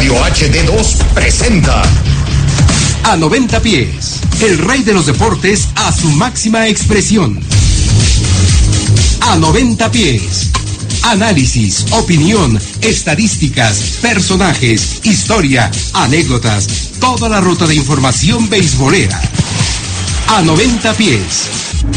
Radio HD2 presenta A 90 pies, el rey de los deportes a su máxima expresión. A 90 pies. Análisis, opinión, estadísticas, personajes, historia, anécdotas, toda la ruta de información beisbolera. A 90 pies.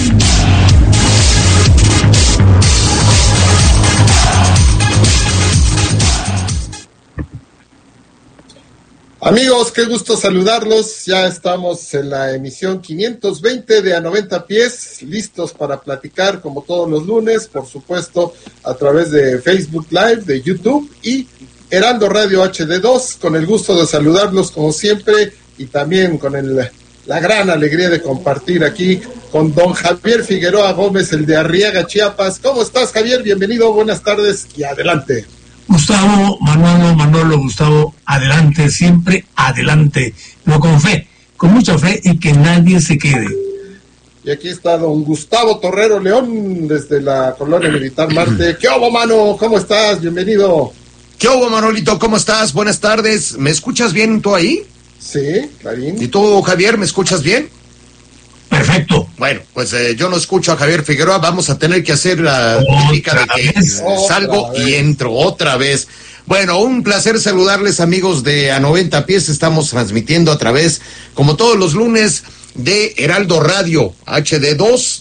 Amigos, qué gusto saludarlos. Ya estamos en la emisión 520 de A 90 pies, listos para platicar como todos los lunes, por supuesto, a través de Facebook Live, de YouTube y Heraldo Radio HD2, con el gusto de saludarlos como siempre y también con la gran alegría de compartir aquí con don Javier Figueroa Gómez, el de Arriaga, Chiapas. ¿Cómo estás, Javier? Bienvenido, buenas tardes y adelante. Gustavo, Manolo, Gustavo, adelante, siempre adelante, pero con fe, con mucha fe y que nadie se quede. Y aquí está don Gustavo Torrero León, desde la Colonia Militar Marte. ¿Qué hubo, mano? ¿Cómo estás? Bienvenido. ¿Qué hubo, Manolito? ¿Cómo estás? Buenas tardes. ¿Me escuchas bien tú ahí? Sí, Clarín. ¿Y tú, Javier, me escuchas bien? Perfecto. Bueno, pues yo no escucho a Javier Figueroa, vamos a tener que hacer la típica de que salgo y entro otra vez. Bueno, un placer saludarles, amigos de A 90 pies, estamos transmitiendo a través, como todos los lunes, de Heraldo Radio, HD2,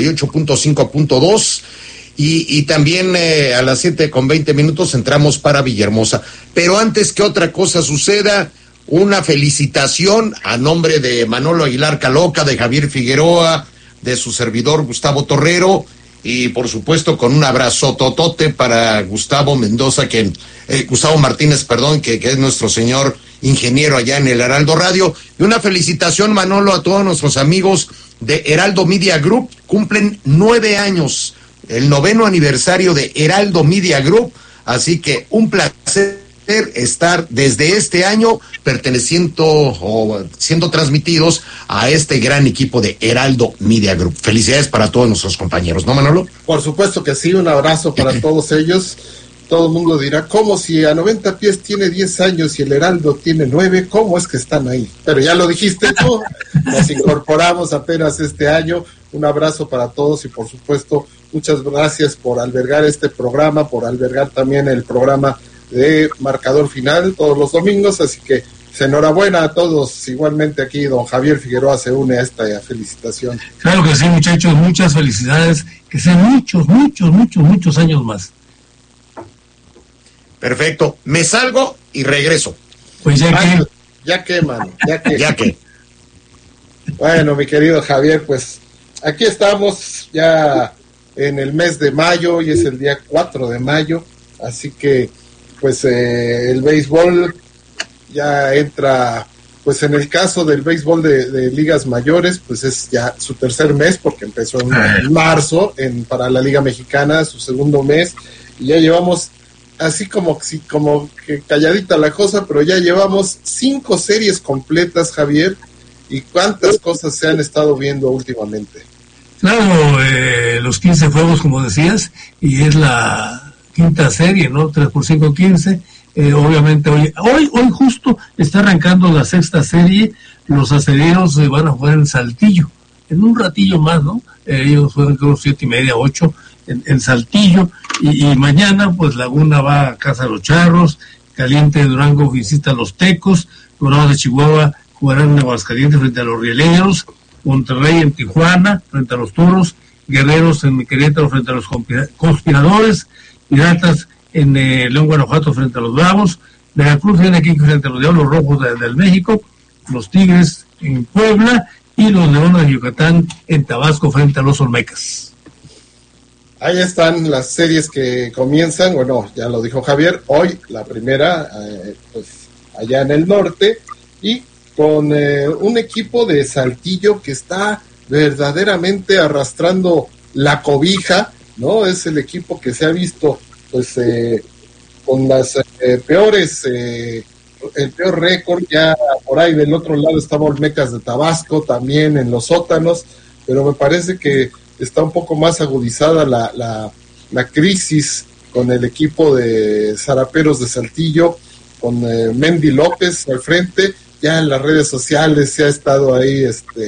98.5.2, y también a las 7:20 entramos para Villahermosa. Pero antes que otra cosa suceda, una felicitación a nombre de Manolo Aguilar Caloca, de Javier Figueroa, de su servidor Gustavo Torrero, y por supuesto con un abrazo totote para Gustavo Martínez, que es nuestro señor ingeniero allá en el Heraldo Radio. Y una felicitación, Manolo, a todos nuestros amigos de Heraldo Media Group. Cumplen 9 años, el 9º aniversario de Heraldo Media Group, así que un placer estar desde este año perteneciendo o siendo transmitidos a este gran equipo de Heraldo Media Group. Felicidades para todos nuestros compañeros, ¿no, Manolo? Por supuesto que sí, un abrazo para todos ellos. Todo el mundo dirá, ¿cómo si A 90 pies tiene 10 años y el Heraldo tiene 9? ¿Cómo es que están ahí? Pero ya lo dijiste tú, nos incorporamos apenas este año. Un abrazo para todos y por supuesto muchas gracias por albergar este programa, por albergar también el programa de Marcador Final todos los domingos, así que enhorabuena a todos. Igualmente aquí don Javier Figueroa se une a esta felicitación. Claro que sí, muchachos, muchas felicidades, que sean muchos años más. Perfecto, me salgo y regreso. Pues ya que, mano. Bueno, mi querido Javier, pues aquí estamos ya en el mes de mayo, y es el día 4 de mayo, así que pues el béisbol ya entra, pues en el caso del béisbol de ligas mayores, pues es ya su tercer mes, porque empezó en marzo para la Liga Mexicana, su segundo mes, y ya llevamos así como que calladita la cosa, pero ya llevamos 5 series completas, Javier, y cuántas cosas se han estado viendo últimamente. Claro, los 15 juegos, como decías, y es la quinta serie, ¿no? 3x5, 15. Obviamente hoy justo está arrancando la sexta serie. Los acereros van a jugar en Saltillo en un ratillo más, ¿no? Ellos juegan creo 7:30, 8 en Saltillo, y mañana pues Laguna va a casa de los Charros, Caliente de Durango visita a los Tecos, Dorados de Chihuahua jugarán en Aguascalientes frente a los Rieleros, Monterrey en Tijuana frente a los Toros, Guerreros en Querétaro frente a los Conspiradores, Piratas en León, Guanajuato frente a los Bravos, Veracruz viene aquí frente a los Diablos Rojos del México, los Tigres en Puebla y los Leones de Yucatán en Tabasco frente a los Olmecas. Ahí están las series que comienzan, bueno, ya lo dijo Javier, hoy la primera, pues allá en el norte, y con un equipo de Saltillo que está verdaderamente arrastrando la cobija, ¿no? Es el equipo que se ha visto pues con las peores, el peor récord. Ya por ahí del otro lado estaba Olmecas de Tabasco también en los sótanos, pero me parece que está un poco más agudizada la crisis con el equipo de Zaraperos de Saltillo, Mendy López al frente. Ya en las redes sociales se ha estado ahí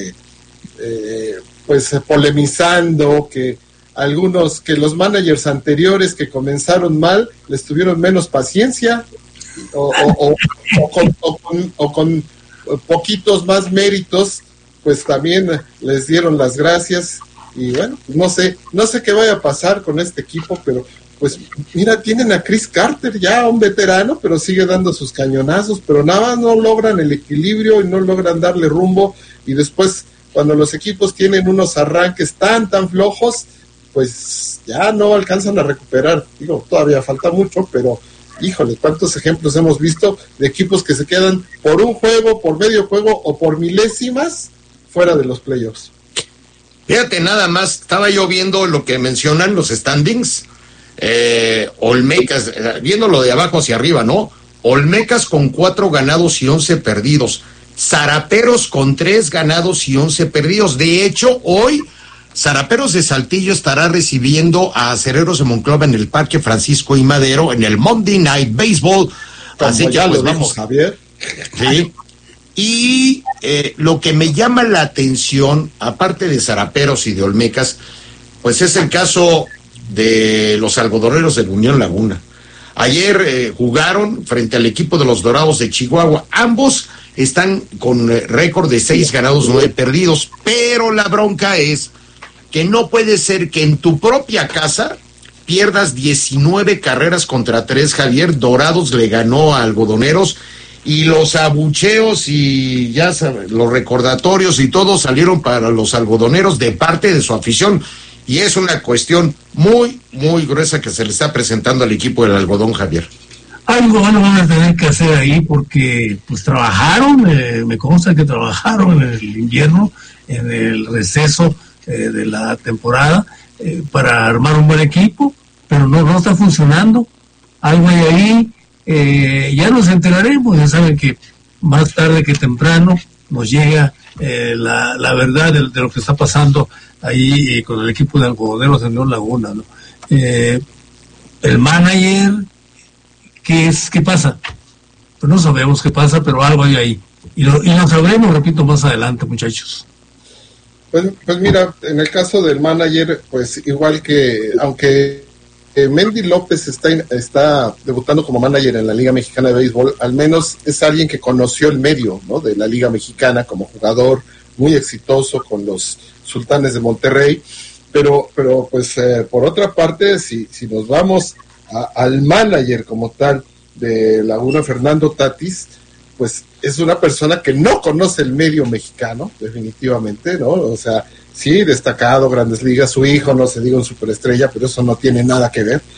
polemizando que los managers anteriores que comenzaron mal les tuvieron menos paciencia o con poquitos más méritos, pues también les dieron las gracias. Y bueno, no sé qué vaya a pasar con este equipo, pero pues mira, tienen a Chris Carter, ya un veterano, pero sigue dando sus cañonazos, pero nada, no logran el equilibrio y no logran darle rumbo, y después cuando los equipos tienen unos arranques tan flojos, pues ya no alcanzan a recuperar. Digo, todavía falta mucho, pero híjole, cuántos ejemplos hemos visto de equipos que se quedan por un juego, por medio juego o por milésimas fuera de los playoffs. Fíjate, nada más, estaba yo viendo lo que mencionan los standings. Olmecas, viéndolo de abajo hacia arriba, ¿no? Olmecas con 4 ganados y 11 perdidos. Zaraperos con 3 ganados y 11 perdidos. De hecho, hoy Zaraperos de Saltillo estará recibiendo a Acereros de Monclova en el Parque Francisco I. Madero en el Monday Night Baseball. Así que ya pues vamos, Javier. Sí. Y lo que me llama la atención, aparte de Zaraperos y de Olmecas, pues es el caso de los algodoneros de la Unión Laguna. Ayer jugaron frente al equipo de los Dorados de Chihuahua. Ambos están con récord de 6 ganados, 9 perdidos, pero la bronca es que no puede ser que en tu propia casa pierdas 19 carreras contra 3, Javier. Dorados le ganó a Algodoneros y los abucheos y ya sabes, los recordatorios y todo salieron para los algodoneros de parte de su afición. Y es una cuestión muy gruesa que se le está presentando al equipo del algodón, Javier. Algo van a tener que hacer ahí porque pues trabajaron, me consta que trabajaron en el invierno, en el receso de la temporada para armar un buen equipo, pero no está funcionando. Algo hay ahí, ya nos enteraremos. Ya saben que más tarde que temprano nos llega la verdad de lo que está pasando ahí con el equipo de algodoneros de León Laguna, ¿no? El manager, ¿qué pasa? Pues no sabemos qué pasa, pero algo hay ahí. Y lo sabremos, repito, más adelante, muchachos. Pues mira, en el caso del manager, pues igual que, aunque Mendy López está debutando como manager en la Liga Mexicana de Béisbol, al menos es alguien que conoció el medio, ¿no?, de la Liga Mexicana como jugador, muy exitoso con los Sultanes de Monterrey, pero pues por otra parte, si nos vamos al manager como tal de Laguna, Fernando Tatis, pues es una persona que no conoce el medio mexicano, definitivamente, ¿no? O sea, sí, destacado, Grandes Ligas, su hijo, no se diga un superestrella, pero eso no tiene nada que ver.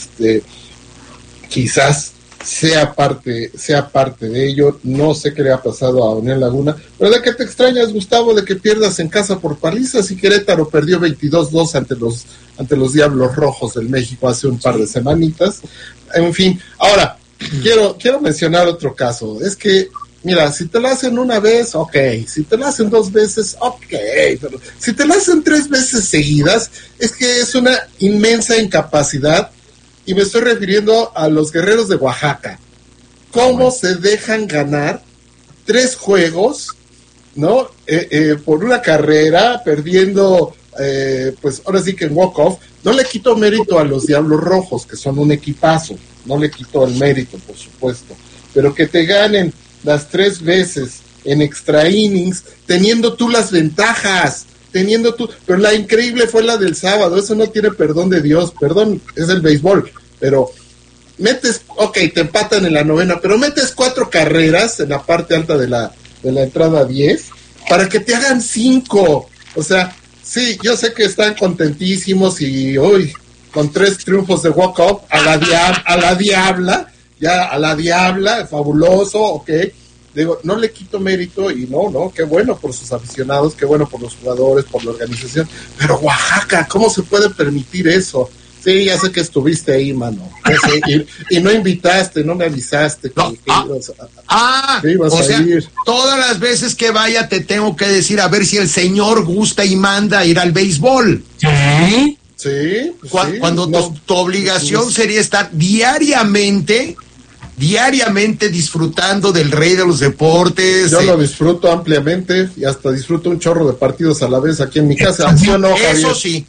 Quizás sea parte de ello. No sé qué le ha pasado a Unión Laguna, pero ¿de qué te extrañas, Gustavo, de que pierdas en casa por palizas? Y Querétaro perdió 22-2 ante los Diablos Rojos del México hace un par de semanitas. En fin, ahora quiero mencionar otro caso. Es que, mira, si te lo hacen una vez, ok, si te lo hacen 2 veces, ok, pero si te lo hacen 3 veces seguidas, es que es una inmensa incapacidad. Y me estoy refiriendo a los Guerreros de Oaxaca. ¿Cómo se dejan ganar 3 juegos, ¿no? Por una carrera, perdiendo, pues ahora sí que en walk-off. No le quito mérito a los Diablos Rojos, que son un equipazo. No le quito el mérito, por supuesto. Pero que te ganen las 3 veces en extra innings, teniendo tú las ventajas. Pero la increíble fue la del sábado. Eso no tiene perdón de Dios. Perdón, es el béisbol, pero te empatan en la 9ª, pero metes 4 carreras en la parte alta de la entrada 10 para que te hagan 5. O sea, sí, yo sé que están contentísimos y hoy con 3 triunfos de walk-off a la diabla, fabuloso, ok. Digo, no le quito mérito y no, qué bueno por sus aficionados, qué bueno por los jugadores, por la organización, pero Oaxaca, ¿cómo se puede permitir eso? Sí, ya sé que estuviste ahí, mano, y no invitaste, no me avisaste que ibas a ir. Todas las veces que vaya te tengo que decir a ver si el señor gusta y manda a ir al béisbol. ¿Sí? Sí. Cuando tu obligación sería estar diariamente diariamente disfrutando del rey de los deportes. Yo lo disfruto ampliamente y hasta disfruto un chorro de partidos a la vez aquí en mi casa. ¿Sí o no, Javier? Eso sí.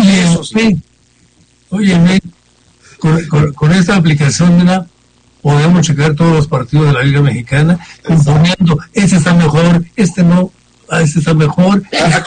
Óyeme, con esta aplicación, mira, podemos checar todos los partidos de la Liga Mexicana, componiendo, este está mejor, este no, este está mejor.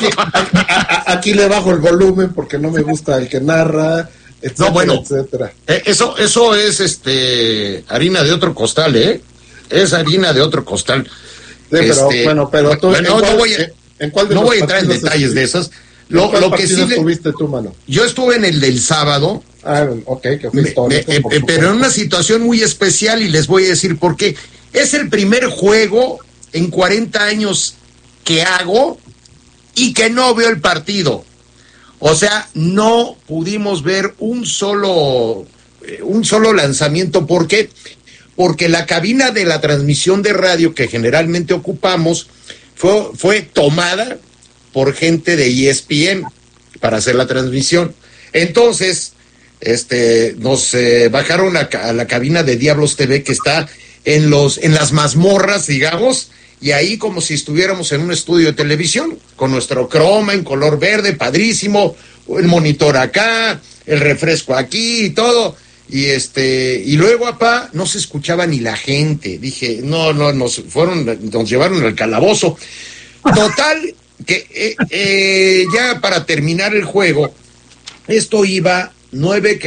Aquí le bajo el volumen porque no me gusta el que narra, etcétera, no, bueno, etcétera. Eso es harina de otro costal, es harina de otro costal. Sí, pero tú, bueno, ¿en cuál de no los voy a entrar en detalles de esas. Lo que sí estuviste tú, mano? Yo estuve en el del sábado. Ok, que fue histórico. Pero en una situación muy especial, y les voy a decir por qué. Es el primer juego en 40 años que hago y que no veo el partido. O sea, no pudimos ver un solo lanzamiento. ¿Por qué? Porque la cabina de la transmisión de radio que generalmente ocupamos fue tomada por gente de ESPN para hacer la transmisión. Entonces, nos bajaron a la cabina de Diablos TV, que está en las mazmorras, digamos, y ahí como si estuviéramos en un estudio de televisión, con nuestro croma en color verde, padrísimo, el monitor acá, el refresco aquí y todo, y luego, apá, no se escuchaba ni la gente. Dije, no, nos llevaron al calabozo. Total, que ya para terminar el juego, esto iba 9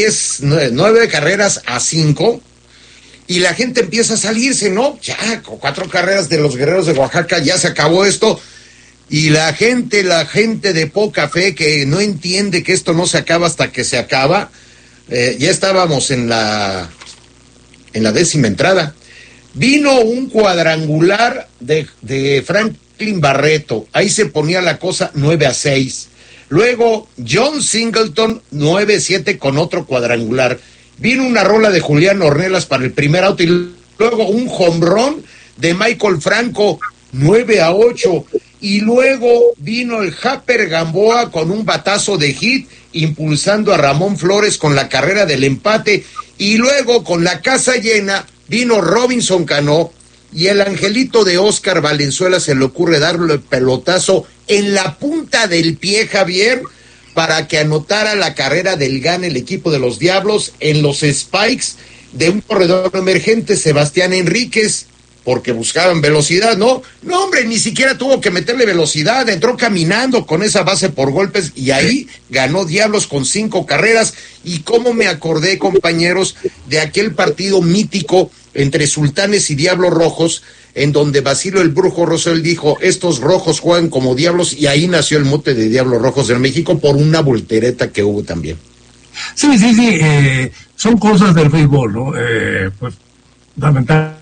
carreras a 5, y la gente empieza a salirse, ¿no? Ya, con 4 carreras de los Guerreros de Oaxaca, ya se acabó esto, y la gente de poca fe, que no entiende que esto no se acaba hasta que se acaba, ya estábamos en la 10ª entrada. Vino un cuadrangular de Franklin Barreto, ahí se ponía la cosa 9-6. Luego John Singleton 9-7 con otro cuadrangular. Vino una rola de Julián Ornelas para el primer out, y luego un jonrón de Michael Franco 9-8. Y luego vino el Japper Gamboa con un batazo de hit, impulsando a Ramón Flores con la carrera del empate. Y luego, con la casa llena, vino Robinson Cano, y el angelito de Oscar Valenzuela se le ocurre darle el pelotazo en la punta del pie, Javier, para que anotara la carrera del GAN el equipo de los Diablos en los spikes de un corredor emergente, Sebastián Enríquez, porque buscaban velocidad. No, hombre, ni siquiera tuvo que meterle velocidad, entró caminando con esa base por golpes, y ahí ganó Diablos con 5 carreras. Y cómo me acordé, compañeros, de aquel partido mítico entre Sultanes y Diablos Rojos, en donde Basilio el Brujo Rosell dijo, estos rojos juegan como diablos, y ahí nació el mote de Diablos Rojos del México por una voltereta que hubo también. Sí, son cosas del béisbol, ¿no? Pues lamentablemente